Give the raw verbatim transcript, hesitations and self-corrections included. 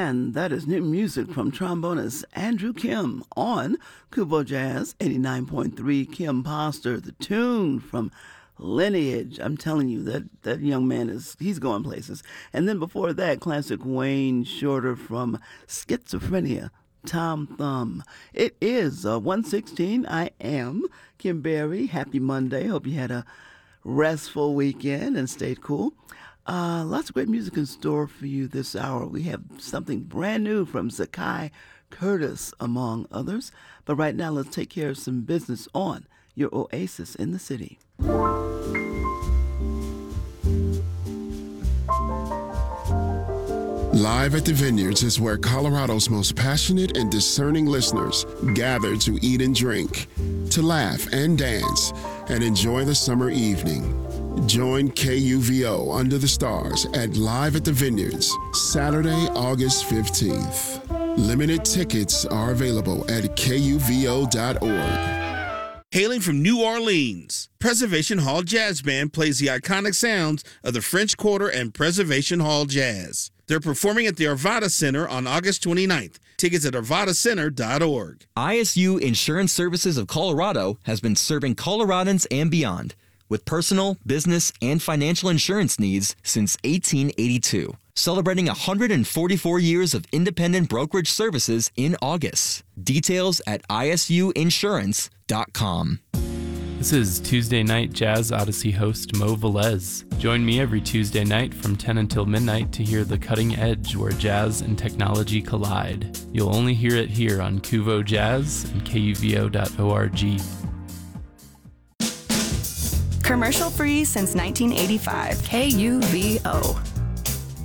And that is new music from trombonist Andrew Kim on Kubo Jazz eighty-nine point three. Kim Poster, the tune from Lineage. I'm telling you, that, that young man is, he's going places. And then before that, classic Wayne Shorter from Schizophrenia, Tom Thumb. It is uh, one sixteen. I am Kim Berry. Happy Monday. Hope you had a restful weekend and stayed cool. Uh, lots of great music in store for you this hour. We have something brand new from Zakai Curtis, among others. But right now, let's take care of some business on your oasis in the city. Live at the Vineyards is where Colorado's most passionate and discerning listeners gather to eat and drink, to laugh and dance, and enjoy the summer evening. Join K U V O Under the Stars at Live at the Vineyards, Saturday, August fifteenth. Limited tickets are available at K U V O dot org. Hailing from New Orleans, Preservation Hall Jazz Band plays the iconic sounds of the French Quarter and Preservation Hall Jazz. They're performing at the Arvada Center on August twenty-ninth. Tickets at arvada center dot org. I S U Insurance Services of Colorado has been serving Coloradans and beyond with personal, business, and financial insurance needs since eighteen eighty-two. Celebrating one hundred forty-four years of independent brokerage services in August. Details at I S U insurance dot com. This is Tuesday Night Jazz Odyssey host Mo Velez. Join me every Tuesday night from ten until midnight to hear the cutting edge where jazz and technology collide. You'll only hear it here on Kuvo Jazz and K U V O dot org. Commercial free since nineteen eighty-five. K U V O.